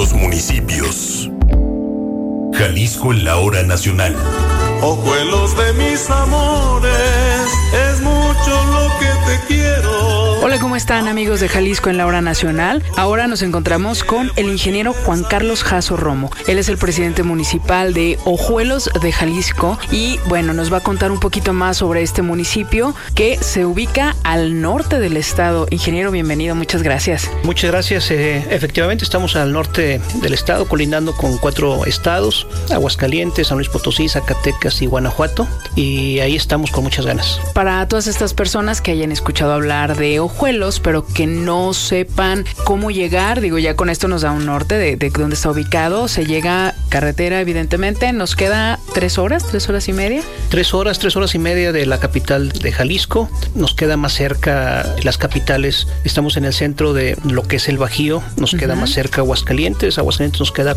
los municipios. Jalisco en la hora nacional. Ojuelos de mis amores, es mucho lo que te quiero. Hola, ¿cómo están, amigos de Jalisco en la hora nacional? Ahora nos encontramos con el ingeniero Juan Carlos Jasso Romo. Él es el presidente municipal de Ojuelos de Jalisco y, bueno, nos va a contar un poquito más sobre este municipio que se ubica al norte del estado. Ingeniero, bienvenido, muchas gracias. Muchas gracias. Efectivamente, estamos al norte del estado, colindando con 4 estados: Aguascalientes, San Luis Potosí, Zacatecas y Guanajuato. Y ahí estamos con muchas ganas. Para todas estas personas que hayan escuchado hablar de Ojuelos, pero que no sepan cómo llegar, digo, ya con esto nos da un norte de dónde está ubicado. Se llega carretera, evidentemente. Nos queda 3 horas y media. 3 horas y media de la capital de Jalisco. Nos queda más cerca las capitales. Estamos en el centro de lo que es el Bajío. Nos queda más cerca Aguascalientes. Aguascalientes nos queda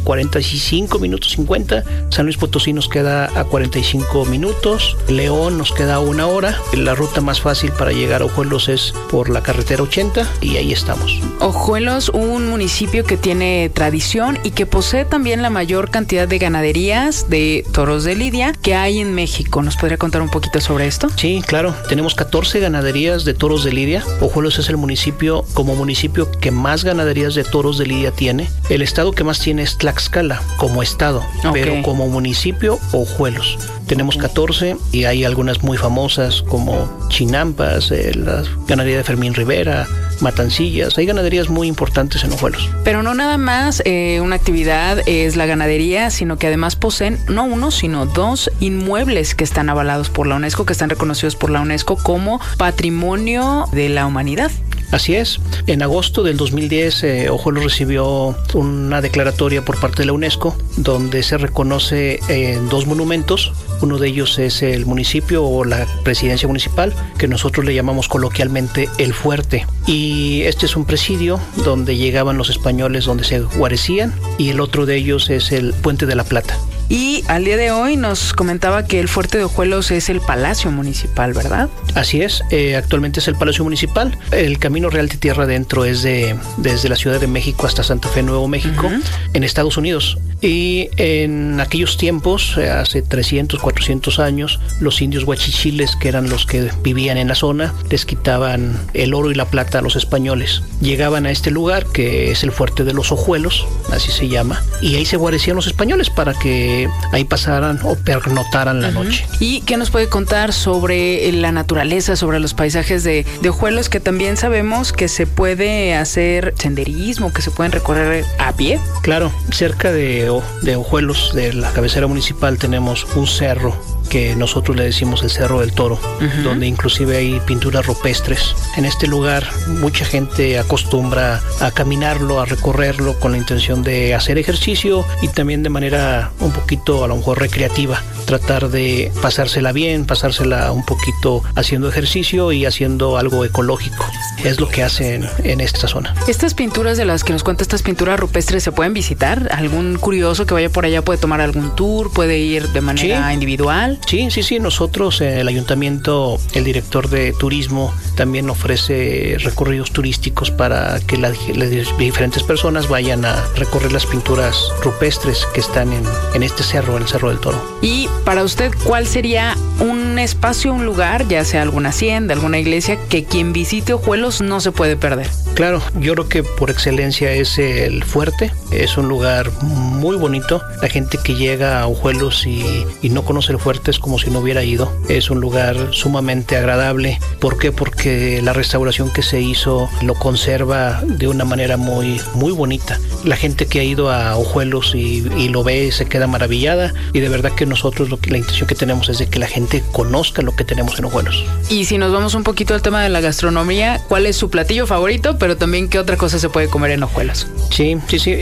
45 minutos 50. San Luis Potosí nos queda a 45 minutos. León nos queda 1 hora. La ruta más fácil para llegar a Ojuelos es por la carretera 80 y ahí estamos. Ojuelos, un municipio que tiene tradición y que posee también la mayor cantidad de ganaderías de toros de lidia que hay en México. ¿Nos podría contar un poquito sobre esto? Sí, claro. Tenemos 14 ganaderías de toros de lidia. Ojuelos es el municipio que más ganaderías de toros de lidia tiene. El estado que más tiene es Tlaxcala como estado, pero como municipio, Ojuelos. Tenemos 14 y hay algunas muy famosas como Chinampas, la ganadería de Fermín Rivera, Matancillas. Hay ganaderías muy importantes en Ojuelos. Pero no nada más una actividad es la ganadería, sino que además poseen no 1, sino 2 inmuebles que están avalados por la UNESCO, que están reconocidos por la UNESCO como Patrimonio de la Humanidad. Así es. En agosto del 2010, Ojuelos recibió una declaratoria por parte de la UNESCO donde se reconoce 2 monumentos. Uno de ellos es el municipio o la presidencia municipal, que nosotros le llamamos coloquialmente el Fuerte. Y este es un presidio donde llegaban los españoles, donde se guarecían, y el otro de ellos es el Puente de la Plata. Y al día de hoy nos comentaba que el Fuerte de Ojuelos es el Palacio Municipal, ¿verdad? Así es, actualmente es el Palacio Municipal. El Camino Real de Tierra Adentro es desde la Ciudad de México hasta Santa Fe, Nuevo México, en Estados Unidos. Y en aquellos tiempos, hace 300, 400 años, los indios huachichiles, que eran los que vivían en la zona, les quitaban el oro y la plata a los españoles. Llegaban a este lugar, que es el Fuerte de los Ojuelos, así se llama, y ahí se guarecían los españoles para que ahí pasaran o pernotaran la noche. ¿Y qué nos puede contar sobre la naturaleza, sobre los paisajes de Ojuelos, que también sabemos que se puede hacer senderismo, que se pueden recorrer a pie? Claro, cerca de Ojuelos, de la cabecera municipal, tenemos un cerro que nosotros le decimos el Cerro del Toro, donde inclusive hay pinturas rupestres. En este lugar mucha gente acostumbra a caminarlo, a recorrerlo con la intención de hacer ejercicio y también de manera un poquito a lo mejor recreativa, tratar de pasársela bien, pasársela un poquito haciendo ejercicio y haciendo algo ecológico. Es lo que hacen en esta zona. Estas pinturas de las que nos cuenta, estas pinturas rupestres, ¿se pueden visitar? ¿Algún curioso que vaya por allá puede tomar algún tour, puede ir de manera individual? Sí. Nosotros, el ayuntamiento, el director de turismo, también ofrece recorridos turísticos para que las diferentes personas vayan a recorrer las pinturas rupestres que están en este cerro, en el Cerro del Toro. Y para usted, ¿cuál sería un espacio, un lugar, ya sea alguna hacienda, alguna iglesia, que quien visite Ojuelos no se puede perder? Claro, yo creo que por excelencia es el Fuerte. Es un lugar muy bonito. La gente que llega a Ojuelos y no conoce el Fuerte es como si no hubiera ido. Es un lugar sumamente agradable. ¿Por qué? Porque la restauración que se hizo lo conserva de una manera muy, muy bonita. La gente que ha ido a Ojuelos y lo ve se queda maravillada, y de verdad que nosotros la intención que tenemos es de que la gente conozca lo que tenemos en Ojuelos. Y si nos vamos un poquito al tema de la gastronomía, ¿cuál es su platillo favorito? Pero también, ¿qué otra cosa se puede comer en Ojuelos? Sí,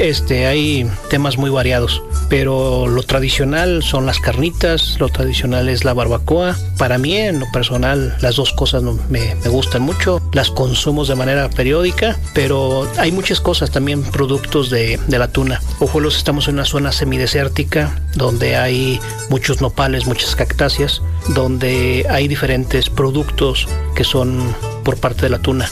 hay temas muy variados, pero lo tradicional son las carnitas, lo tradicional es la barbacoa. Para mí, en lo personal, las dos cosas me gustan mucho, las consumo de manera periódica, pero hay muchas cosas, también productos de la tuna. Ojuelos, estamos en una zona semidesértica donde hay muchos nopales, muchas cactáceas, donde hay diferentes productos que son por parte de la tuna.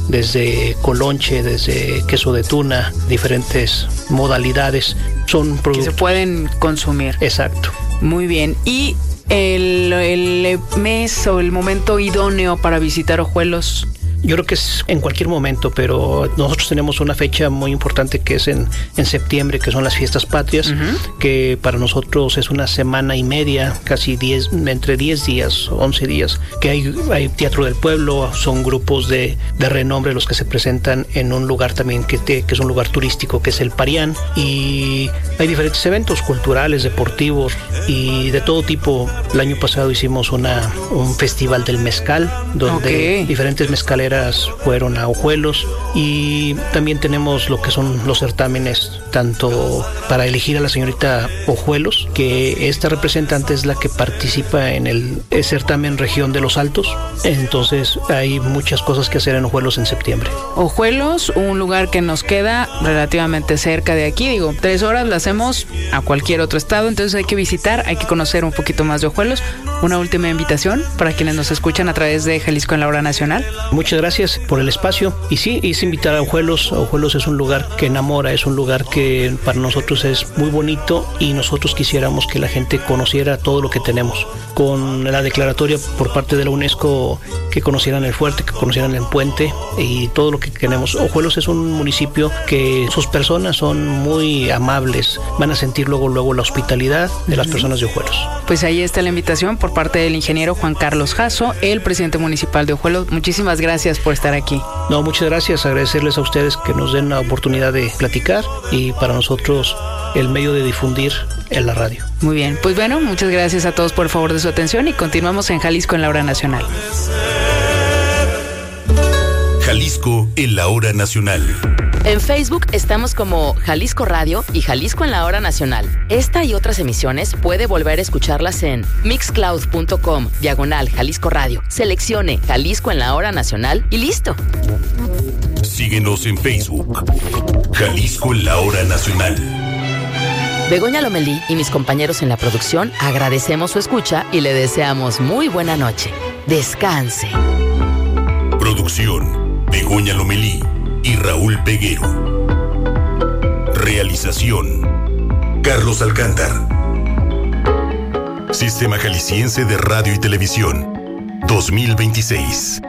desde colonche, desde queso de tuna, diferentes modalidades. Son productos que se pueden consumir. Exacto. Muy bien. Y el mes o el momento idóneo para visitar Ojuelos. Yo creo que es en cualquier momento, pero nosotros tenemos una fecha muy importante que es en septiembre, que son las fiestas patrias, que para nosotros es una semana y media, casi entre 10 días, 11 días, que hay teatro del pueblo, son grupos de renombre los que se presentan en un lugar también que es un lugar turístico, que es el Parián, y hay diferentes eventos culturales, deportivos y de todo tipo. El año pasado hicimos un festival del mezcal, donde diferentes mezcaleras fueron a Ojuelos, y también tenemos lo que son los certámenes, tanto para elegir a la señorita Ojuelos, que esta representante es la que participa en el certamen Región de los Altos. Entonces hay muchas cosas que hacer en Ojuelos en septiembre. Ojuelos, un lugar que nos queda relativamente cerca de aquí, 3 horas la hacemos a cualquier otro estado, entonces hay que visitar, hay que conocer un poquito más de Ojuelos. Una última invitación para quienes nos escuchan a través de Jalisco en la Hora Nacional. Muchas gracias por el espacio, y sí, es invitar a Ojuelos. Ojuelos es un lugar que enamora, es un lugar que para nosotros es muy bonito, y nosotros quisiéramos que la gente conociera todo lo que tenemos. Con la declaratoria por parte de la UNESCO, que conocieran el fuerte, que conocieran el puente y todo lo que tenemos. Ojuelos es un municipio que sus personas son muy amables, van a sentir luego la hospitalidad de las personas de Ojuelos. Pues ahí está la invitación por parte del ingeniero Juan Carlos Jasso, el presidente municipal de Ojuelos. Muchísimas gracias por estar aquí. No, muchas gracias, agradecerles a ustedes que nos den la oportunidad de platicar, y para nosotros el medio de difundir en la radio. Muy bien, pues bueno, muchas gracias a todos por el favor de su atención, y continuamos en Jalisco en la Hora Nacional. Jalisco en la Hora Nacional. En Facebook estamos como Jalisco Radio y Jalisco en la Hora Nacional. Esta y otras emisiones puede volver a escucharlas en mixcloud.com/Jalisco Radio. Seleccione Jalisco en la Hora Nacional y listo. Síguenos en Facebook. Jalisco en la Hora Nacional. Begoña Lomelí y mis compañeros en la producción agradecemos su escucha y le deseamos muy buena noche. Descanse. Producción: Begoña Lomelí y Raúl Peguero. Realización: Carlos Alcántar. Sistema Jalisciense de Radio y Televisión 2026.